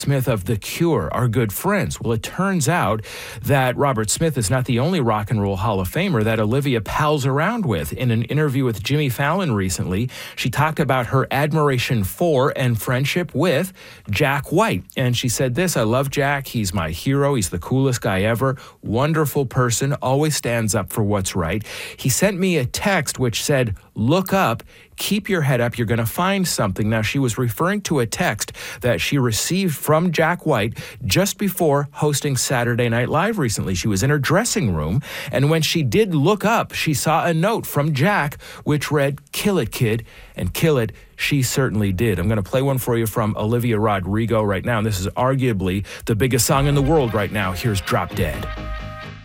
Smith of The Cure are good friends. Well, it turns out that Robert Smith is not the only Rock and Roll Hall of Famer that Olivia pals around with. In an interview with Jimmy Fallon recently, she talked about her admiration for and friendship with Jack White. And she said this: "I love Jack. He's my hero. He's the coolest guy ever. Wonderful person. Always stands up for what's right. He sent me a text which said, 'Look up. Keep your head up. You're going to find something.'" Now, she was referring to a text that she received from Jack White just before hosting Saturday Night Live recently. She was in her dressing room, and when she did look up, she saw a note from Jack which read, "Kill it, kid," and kill it she certainly did. I'm going to play one for you from Olivia Rodrigo right now, and this is arguably the biggest song in the world right now. Here's Drop Dead.